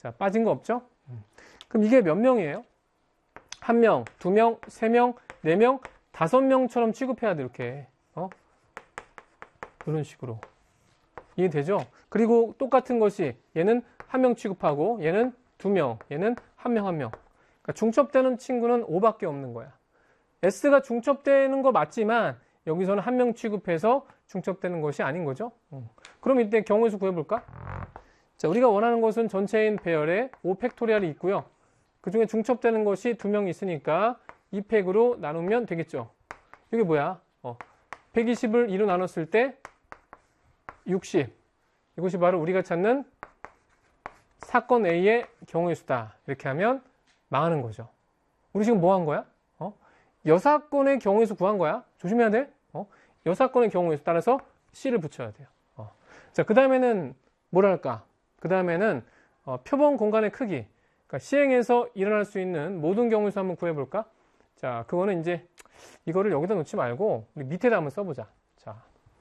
자, 빠진 거 없죠? 그럼 이게 몇 명이에요? 1명, 2명, 3명, 4명, 5명처럼 취급해야 돼, 이렇게. 이런 식으로. 이해되죠? 그리고 똑같은 것이 얘는 1명 취급하고 얘는 2명, 얘는 1명, 1명. 그러니까 중첩되는 친구는 5밖에 없는 거야. S가 중첩되는 거 맞지만 여기서는 1명 취급해서 중첩되는 것이 아닌 거죠. 그럼 이때 경우의 수 구해볼까? 자, 우리가 원하는 것은 전체인 배열에 5팩토리얼이 있고요. 그 중에 중첩되는 것이 2명 있으니까 2팩으로 나누면 되겠죠. 이게 뭐야? 120을 2로 나눴을 때 60. 이것이 바로 우리가 찾는 사건 A의 경우의 수다. 이렇게 하면 망하는 거죠. 우리 지금 뭐 한 거야? 여사건의 경우의 수 구한 거야. 조심해야 돼. 여사건의 경우의 수 따라서 C를 붙여야 돼요. 자, 그 다음에는 뭐랄까? 그 다음에는 표본 공간의 크기. 그러니까 시행에서 일어날 수 있는 모든 경우의 수 한번 구해볼까? 자, 그거는 이제 이거를 여기다 놓지 말고 우리 밑에다 한번 써보자. 자,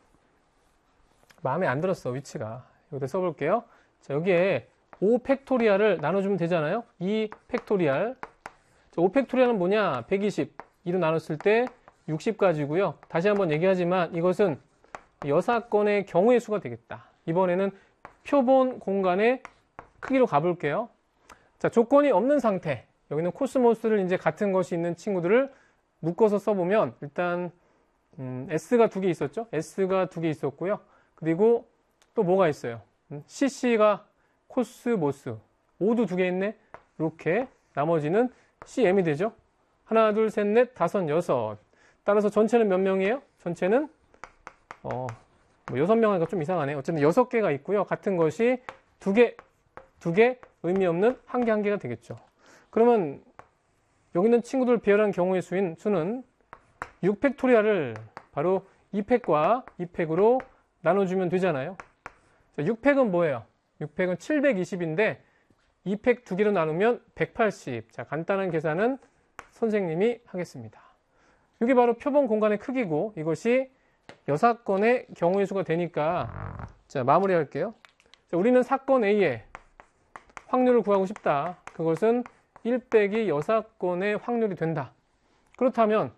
마음에 안 들었어, 위치가. 여기다 써볼게요. 자, 여기에 5팩토리얼을 나눠주면 되잖아요. 2팩토리얼. 자, 5팩토리얼은 뭐냐? 120. 2로 나눴을 때 60까지고요. 다시 한번 얘기하지만 이것은 여사건의 경우의 수가 되겠다. 이번에는 표본 공간의 크기로 가볼게요. 자, 조건이 없는 상태. 여기는 코스모스를 이제 같은 것이 있는 친구들을 묶어서 써보면 일단 S가 2개 있었죠. S가 2개 있었고요. 그리고 또 뭐가 있어요? CC가 코스모스. O도 2개 있네. 이렇게 나머지는 CM이 되죠. 하나, 둘, 셋, 넷, 다섯, 여섯. 따라서 전체는 몇 명이에요? 전체는 6명 하니까 좀 이상하네. 어쨌든 6개가 있고요. 같은 것이 2개 의미 없는 1개, 1개가 되겠죠. 그러면 여기 있는 친구들 배열한 경우의 수는 6팩토리얼을 바로 2팩과 2팩으로 나눠주면 되잖아요. 자, 6팩은 뭐예요? 6팩은 720인데 2팩 2개로 나누면 180. 자, 간단한 계산은 선생님이 하겠습니다. 이게 바로 표본 공간의 크기고 이것이 여사건의 경우의 수가 되니까 자, 마무리 할게요. 자, 우리는 사건 A의 확률을 구하고 싶다. 그것은 1 빼기 여사건의 확률이 된다. 그렇다면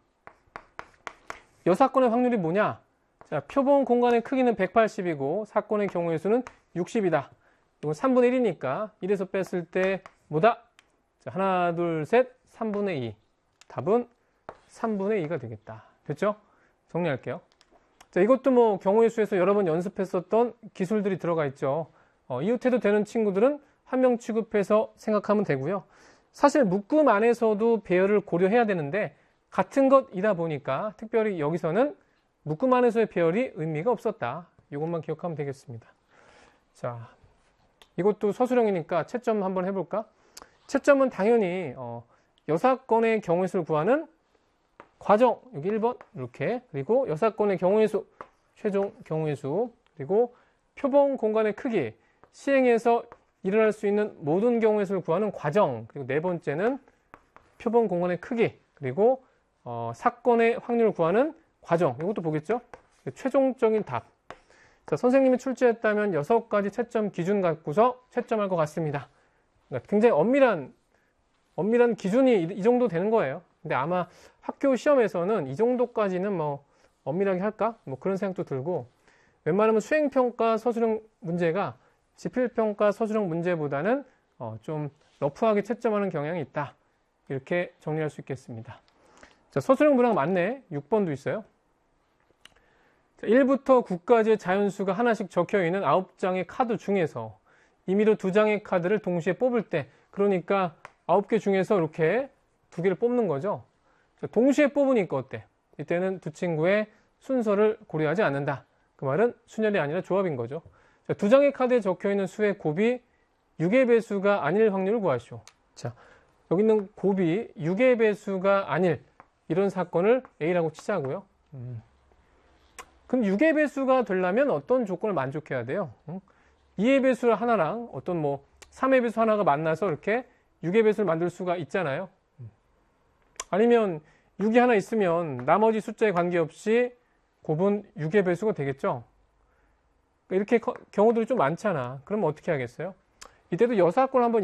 여사건의 확률이 뭐냐? 자, 표본 공간의 크기는 180이고 사건의 경우의 수는 60이다. 이건 3분의 1이니까 1에서 뺐을 때 뭐다? 자, 하나, 둘, 셋, 3분의 2. 답은 3분의 2가 되겠다. 됐죠? 정리할게요. 자, 이것도 뭐 경우의 수에서 여러 번 연습했었던 기술들이 들어가 있죠. 이웃해도 되는 친구들은 1명 취급해서 생각하면 되고요. 사실 묶음 안에서도 배열을 고려해야 되는데 같은 것이다 보니까 특별히 여기서는 묶음 안에서의 배열이 의미가 없었다. 이것만 기억하면 되겠습니다. 자, 이것도 서술형이니까 채점 한번 해볼까? 채점은 당연히 여사건의 경우의 수를 구하는 과정, 여기 1번 이렇게, 그리고 여사건의 경우의 수, 최종 경우의 수, 그리고 표본 공간의 크기, 시행에서 일어날 수 있는 모든 경우의 수를 구하는 과정, 그리고 네 번째는 표본 공간의 크기, 그리고 사건의 확률을 구하는 과정, 이것도 보겠죠? 최종적인 답. 자, 선생님이 출제했다면 6가지 채점 기준 갖고서 채점할 것 같습니다. 그러니까 굉장히 엄밀한 기준이 이 정도 되는 거예요. 근데 아마 학교 시험에서는 이 정도까지는 뭐 엄밀하게 할까? 뭐 그런 생각도 들고, 웬만하면 수행평가 서술형 문제가 지필평가 서술형 문제보다는 좀 러프하게 채점하는 경향이 있다. 이렇게 정리할 수 있겠습니다. 자, 서술형 문항 맞네. 6번도 있어요. 자, 1부터 9까지의 자연수가 하나씩 적혀 있는 9장의 카드 중에서 임의로 2장의 카드를 동시에 뽑을 때, 그러니까 9개 중에서 이렇게 2개를 뽑는 거죠. 자, 동시에 뽑으니까 어때? 이때는 두 친구의 순서를 고려하지 않는다. 그 말은 순열이 아니라 조합인 거죠. 자, 2장의 카드에 적혀 있는 수의 곱이 6의 배수가 아닐 확률을 구하시오. 자, 여기 있는 곱이 6의 배수가 아닐 이런 사건을 A라고 치자고요. 그럼 6의 배수가 되려면 어떤 조건을 만족해야 돼요? 2의 배수 하나랑 어떤 뭐 3의 배수 하나가 만나서 이렇게 6의 배수를 만들 수가 있잖아요. 아니면 6이 하나 있으면 나머지 숫자에 관계없이 곱은 6의 배수가 되겠죠. 이렇게 경우들이 좀 많잖아. 그럼 어떻게 하겠어요? 이때도 여사건을 한번